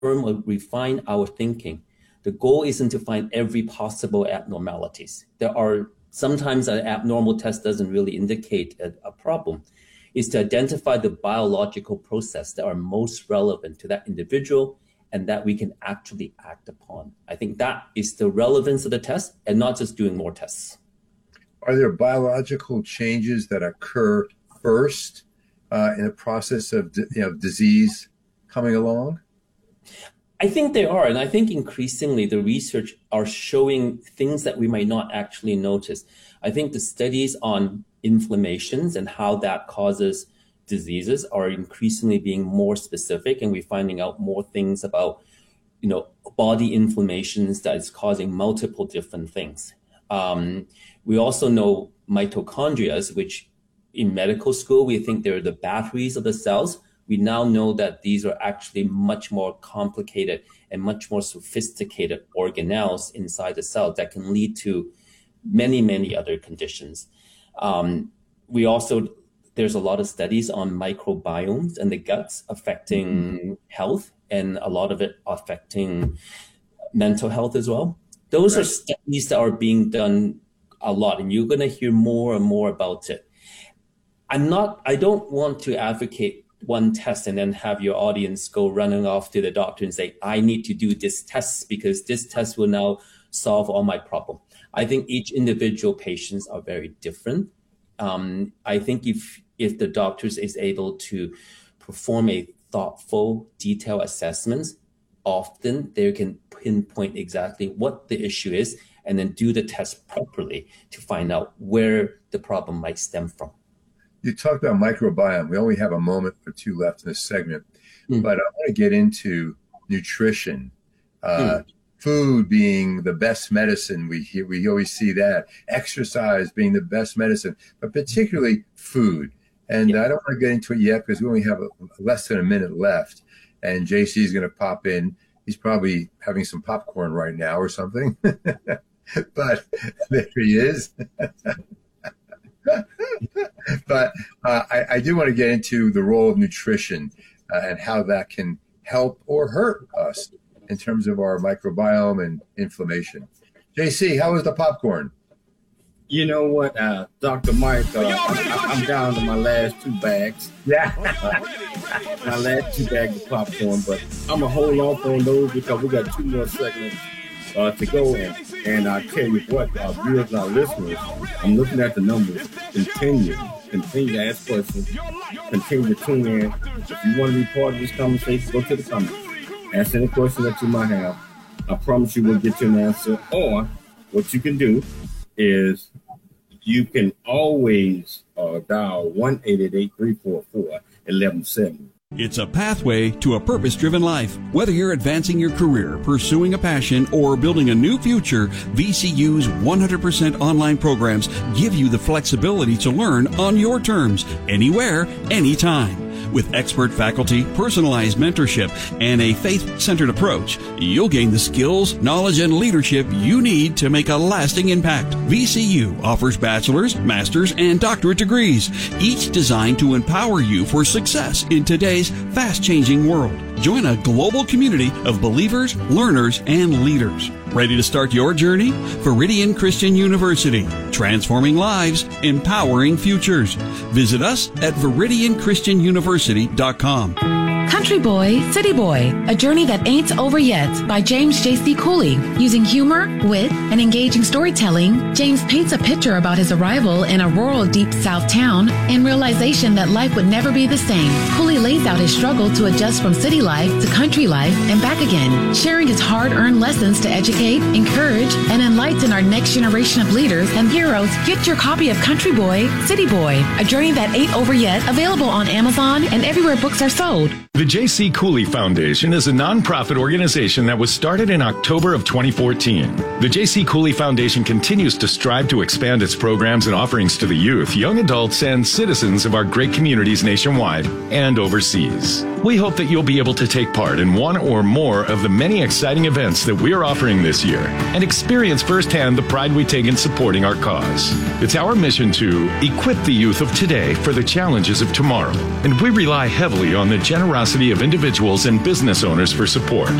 or refine our thinking. The goal isn't to find every possible abnormalities. There are sometimes an abnormal test doesn't really indicate a problem. It's to identify the biological process that are most relevant to that individual and that we can actually act upon. I think that is the relevance of the test, and not just doing more tests. Are there biological changes that occur first in the process of disease coming along? I think there are, and I think increasingly the research are showing things that we might not actually notice. I think the studies on inflammations and how that causes diseases are increasingly being more specific, and we're finding out more things about, body inflammations that is causing multiple different things. We also know mitochondria, which in medical school, we think they're the batteries of the cells. We now know that these are actually much more complicated and much more sophisticated organelles inside the cell that can lead to many, many other conditions. There's a lot of studies on microbiomes and the guts affecting health, and a lot of it affecting mental health as well. Those are studies that are being done a lot, and you're going to hear more and more about it. I don't want to advocate one test and then have your audience go running off to the doctor and say, I need to do this test because this test will now solve all my problem. I think each individual patients are very different. I think if the doctor is able to perform a thoughtful, detailed assessments, often they can pinpoint exactly what the issue is and then do the test properly to find out where the problem might stem from. You talked about microbiome. We only have a moment or two left in this segment, but I want to get into nutrition. Food being the best medicine. We always see that. Exercise being the best medicine, but particularly food. And I don't want to get into it yet because we only have less than a minute left. And JC is going to pop in. He's probably having some popcorn right now or something. But there he is. But I do want to get into the role of nutrition and how that can help or hurt us in terms of our microbiome and inflammation. JC, how was the popcorn? You know what, Dr. Mike, I'm down to my last 2 bags. Yeah. My last 2 bags of popcorn, but I'm going to hold off on those because we got 2 more segments to go in. And I tell you what, our viewers and our listeners, I'm looking at the numbers. Continue to ask questions. Continue to tune in. If you want to be part of this conversation, go to the comments. Ask any question that you might have. I promise you we'll get you an answer. Or what you can do is you can always dial 1-888-344-1170. It's a pathway to a purpose-driven life. Whether you're advancing your career, pursuing a passion, or building a new future, VCU's 100% online programs give you the flexibility to learn on your terms, anywhere, anytime. With expert faculty, personalized mentorship, and a faith-centered approach, you'll gain the skills, knowledge, and leadership you need to make a lasting impact. VCU offers bachelor's, master's, and doctorate degrees, each designed to empower you for success in today's fast-changing world. Join a global community of believers, learners, and leaders. Ready to start your journey? Veridian Christian University. Transforming lives, empowering futures. Visit us at VeridianChristianUniversity.com. Country Boy, City Boy, A Journey That Ain't Over Yet by James J.C. Cooley. Using humor, wit, and engaging storytelling, James paints a picture about his arrival in a rural Deep South town and realization that life would never be the same. Cooley lays out his struggle to adjust from city life to country life and back again, sharing his hard-earned lessons to educate, encourage, and enlighten our next generation of leaders and heroes. Get your copy of Country Boy, City Boy, A Journey That Ain't Over Yet, available on Amazon and everywhere books are sold. The J.C. Cooley Foundation is a nonprofit organization that was started in October of 2014. The J.C. Cooley Foundation continues to strive to expand its programs and offerings to the youth, young adults, and citizens of our great communities nationwide and overseas. We hope that you'll be able to take part in one or more of the many exciting events that we're offering this year and experience firsthand the pride we take in supporting our cause. It's our mission to equip the youth of today for the challenges of tomorrow, and we rely heavily on the generosity of individuals and business owners for support.